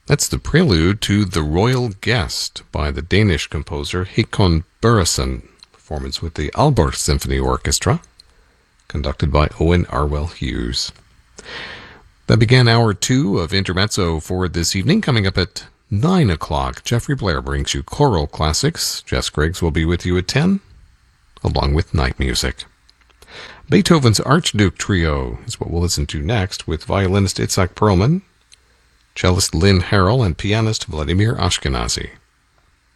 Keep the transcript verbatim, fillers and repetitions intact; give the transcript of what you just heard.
That's the prelude to The Royal Guest by the Danish composer Håkon Børresen. Performance with the Aalborg Symphony Orchestra, conducted by Owen Arwell Hughes. That began hour two of Intermezzo for this evening. Coming up at nine o'clock, Jeffrey Blair brings you choral classics. Jess Griggs will be with you at ten, along with night music. Beethoven's Archduke Trio is what we'll listen to next, with violinist Itzhak Perlman, cellist Lynn Harrell, and pianist Vladimir Ashkenazy.